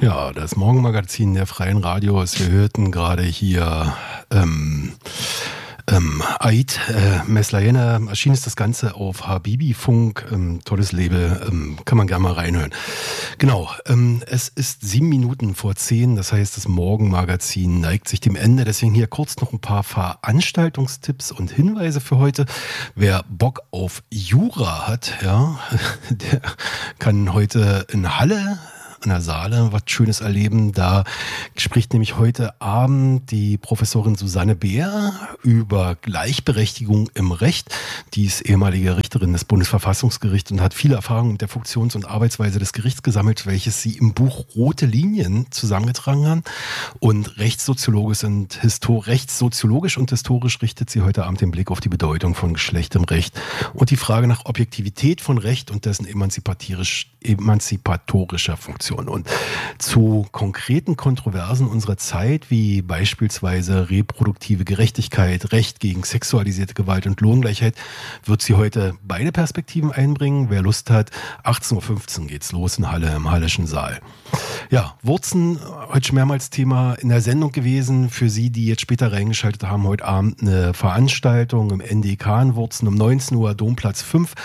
Ja, das Morgenmagazin der Freien Radios. Wir hörten gerade hier Aid Meslayena. Erschienen ist das Ganze auf Habibi Funk. Tolles Label, kann man gerne mal reinhören. Genau, es ist 7 Minuten vor 10. Das heißt, das Morgenmagazin neigt sich dem Ende. Deswegen hier kurz noch ein paar Veranstaltungstipps und Hinweise für heute. Wer Bock auf Jura hat, ja, der kann heute in Halle an der Saale was Schönes erleben. Da spricht nämlich heute Abend die Professorin Susanne Beer über Gleichberechtigung im Recht. Die ist ehemalige Richterin des Bundesverfassungsgerichts und hat viele Erfahrungen mit der Funktions- und Arbeitsweise des Gerichts gesammelt, welches sie im Buch Rote Linien zusammengetragen hat. Und rechtssoziologisch und historisch richtet sie heute Abend den Blick auf die Bedeutung von Geschlecht im Recht und die Frage nach Objektivität von Recht und dessen emanzipatorischer Funktion. Und zu konkreten Kontroversen unserer Zeit, wie beispielsweise reproduktive Gerechtigkeit, Recht gegen sexualisierte Gewalt und Lohngleichheit, wird sie heute beide Perspektiven einbringen. Wer Lust hat, 18.15 Uhr geht's los in Halle im Hallischen Saal. Ja, Wurzen, heute schon mehrmals Thema in der Sendung gewesen. Für Sie, die jetzt später reingeschaltet haben, heute Abend eine Veranstaltung im NDK in Wurzen um 19 Uhr, Domplatz 5.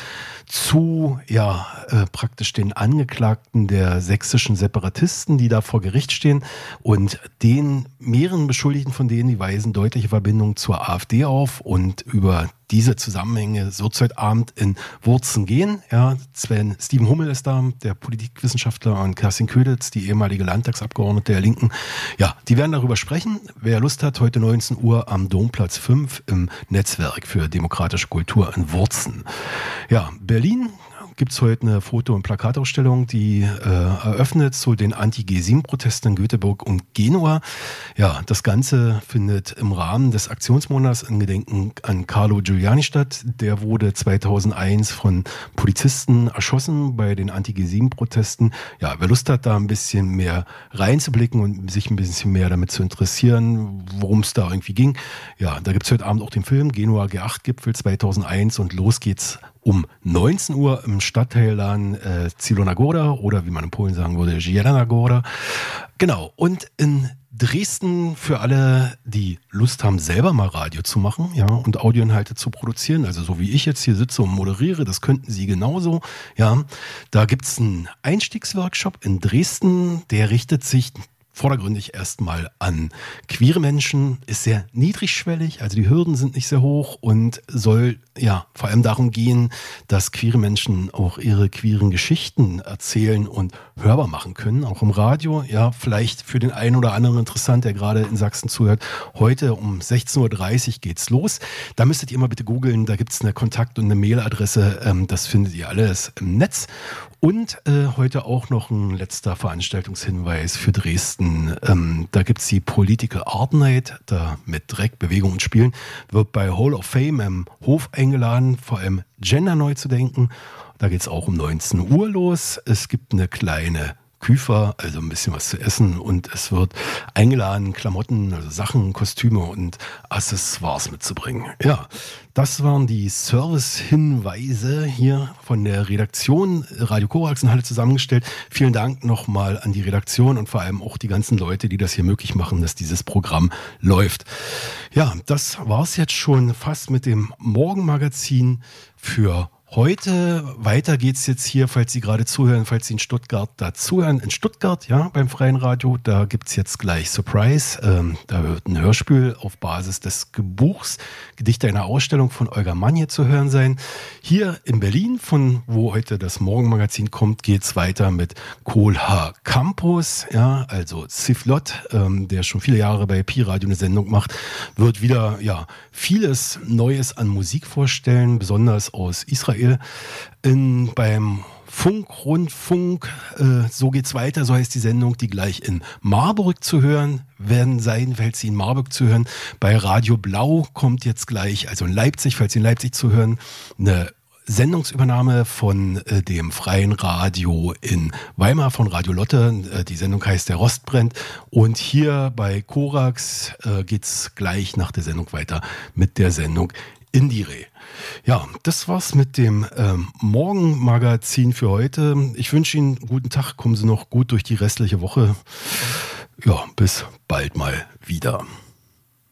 Zu praktisch den Angeklagten der sächsischen Separatisten, die da vor Gericht stehen, und den mehreren Beschuldigten von denen, die weisen deutliche Verbindungen zur AfD auf, und über diese Zusammenhänge wird es heute Abend in Wurzen gehen. Ja, Steven Hummel ist da, der Politikwissenschaftler, und Kerstin Köditz, die ehemalige Landtagsabgeordnete der Linken. Ja, die werden darüber sprechen. Wer Lust hat, heute 19 Uhr am Domplatz 5 im Netzwerk für demokratische Kultur in Wurzen. Ja, Berlin gibt es heute eine Foto- und Plakatausstellung, die eröffnet zu den Anti-G7-Protesten in Göteborg und Genua. Ja, das Ganze findet im Rahmen des Aktionsmonats in Gedenken an Carlo Giuliani statt. Der wurde 2001 von Polizisten erschossen bei den Anti-G7-Protesten. Ja, wer Lust hat, da ein bisschen mehr reinzublicken und sich ein bisschen mehr damit zu interessieren, worum es da irgendwie ging. Ja, da gibt es heute Abend auch den Film Genua G8-Gipfel 2001 und los geht's um 19 Uhr im Stadtteillan Zielona Góra, oder wie man in Polen sagen würde, Zielona Góra. Genau, und in Dresden für alle, die Lust haben, selber mal Radio zu machen, ja, und Audioinhalte zu produzieren, also so wie ich jetzt hier sitze und moderiere, das könnten Sie genauso, ja. Da gibt's einen Einstiegsworkshop in Dresden, der richtet sich vordergründig erstmal an queere Menschen, ist sehr niedrigschwellig, also die Hürden sind nicht sehr hoch und soll ja vor allem darum gehen, dass queere Menschen auch ihre queeren Geschichten erzählen und hörbar machen können, auch im Radio. Ja, vielleicht für den einen oder anderen interessant, der gerade in Sachsen zuhört. Heute um 16.30 Uhr geht's los. Da müsstet ihr mal bitte googeln, da gibt's eine Kontakt- und eine Mailadresse, das findet ihr alles im Netz. Und heute auch noch ein letzter Veranstaltungshinweis für Dresden. Da gibt's die Political Art Night, da mit Dreck, Bewegung und Spielen, wird bei Hall of Fame im Hof eingeladen, vor allem Gender neu zu denken. Da geht's auch um 19 Uhr los. Es gibt eine kleine Küfer, also ein bisschen was zu essen, und es wird eingeladen, Klamotten, also Sachen, Kostüme und Accessoires mitzubringen. Ja, das waren die Service-Hinweise hier von der Redaktion Radio Korax in Halle zusammengestellt. Vielen Dank nochmal an die Redaktion und vor allem auch die ganzen Leute, die das hier möglich machen, dass dieses Programm läuft. Ja, das war's jetzt schon fast mit dem Morgenmagazin für heute. Weiter geht's jetzt hier, falls Sie gerade zuhören, falls Sie in Stuttgart dazuhören. In Stuttgart, ja, beim Freien Radio, da gibt's jetzt gleich Surprise. Da wird ein Hörspiel auf Basis des Buchs Gedichte einer Ausstellung von Olga Mann hier zu hören sein. Hier in Berlin, von wo heute das Morgenmagazin kommt, geht's weiter mit Kohlhaar Campus, ja, also Siflot, der schon viele Jahre bei Pi-Radio eine Sendung macht, wird wieder, ja, vieles Neues an Musik vorstellen, besonders aus Israel. Beim Rundfunk, so geht's weiter, so heißt die Sendung, die gleich in Marburg zu hören werden sein, falls Sie in Marburg zu hören. Bei Radio Blau kommt jetzt gleich, also in Leipzig, falls Sie in Leipzig zu hören, eine Sendungsübernahme von dem Freien Radio in Weimar von Radio Lotte. Die Sendung heißt Der Rost brennt. Und hier bei Korax geht's gleich nach der Sendung weiter mit der Sendung Indire. Ja, das war's mit dem Morgenmagazin für heute. Ich wünsche Ihnen einen guten Tag. Kommen Sie noch gut durch die restliche Woche. Ja, bis bald mal wieder.